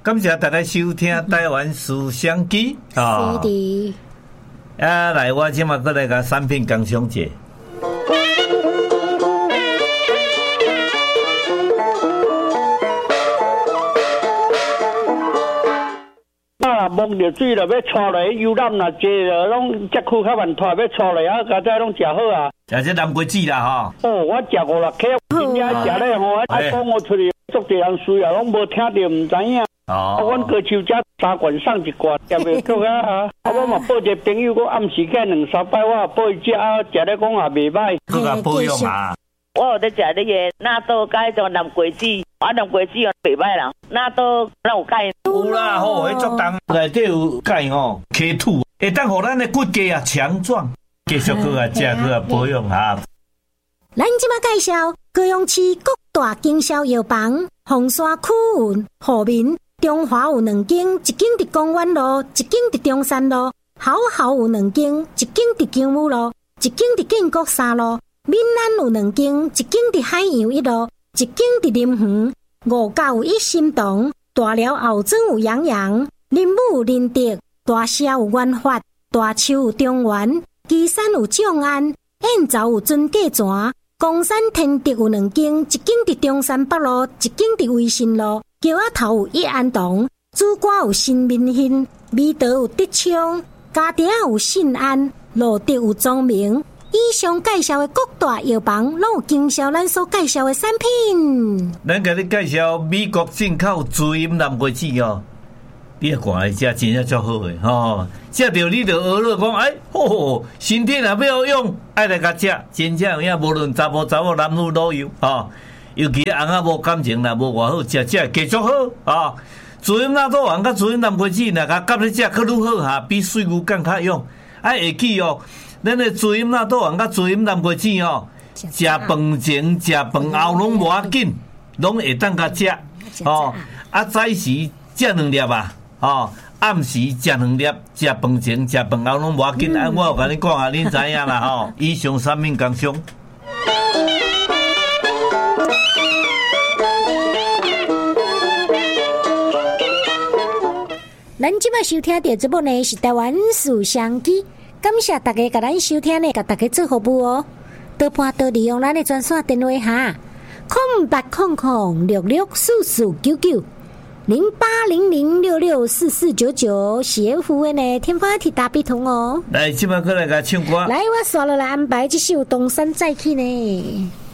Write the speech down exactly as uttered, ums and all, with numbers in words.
感谢大家收听台湾思想机啊！ 是的。 啊，来，我今嘛过来个产品工商节。 啊，摸着水了要出来，游览啊，这了拢节区较万拖要出来啊，家仔拢食好啊。 食这南瓜子啦吼。 哦，我食五六克，真正食咧吼，啊讲我出去，足侪人需要拢无听着，唔知影。哦。啊，阮高手遮三罐送一罐，也袂足啊哈。啊，我嘛报一个朋友，我暗时间两三摆，我报伊食啊，食咧讲也袂歹。 佮甲保养啊。 我有咧食那个纳豆加种南瓜子，啊南瓜子又袂歹啦，纳豆那有钙。 有啦吼，迄足重内底有钙吼，起土会当互咱的骨骼啊强壮，继续去啊食去啊保养哈。 咱即马介绍高雄市各大经销药房，凤山区运户民，中华有两间，一间伫公园路，一间伫中山路，好好有两间，一间伫金武路，一间伫建国三路。闽南有两间，一间伫海洋一路，一间伫林园。五九有一心堂，大寮后庄有洋洋，林武有林德，大社有元发，大树有中原，旗山有众安，燕巢有尊价泉，公山天德有两间，一间伫中山北路，一间伫维新路。桥仔头有一安堂，主歌有新民兴，美德有德昌，家庭有信安，路德有庄明。以上介绍的各大药房，拢有经销咱所介绍的产品。 咱甲你介绍美国进口滋阴南瓜子哦，你看来食真正足好诶吼，食着你着学了讲，哎，吼吼，身体若要用，爱来甲食，真正有影，无论查甫查某男女都有哦。尤其翁仔无感情啦，无偌好食，食继续好啊。滋阴纳豆丸甲滋阴南瓜子，若甲夹咧食，佫愈好哈，比水牛更较用。爱会记哦。咱的滋阴纳豆丸甲滋阴南瓜子哦，食饭前、食饭后拢无要紧，拢会当甲食哦。啊，早时食两粒啊，哦，暗时食两粒，食饭前、食饭后拢无要紧。啊，我有甲你讲啊，恁知影啦吼。以上产品工商。 咱即摆收听到节目呢是台湾思想机。感谢大家甲咱收听呢，甲大家做服务哦。多半多利用咱的专线电话哈，空八空空六六四四九九零八零零六六四四九九，写服务呢天发提大笔通哦。 来，即摆过来甲唱歌。 来，我刷落来安排这首《东山再起》呢。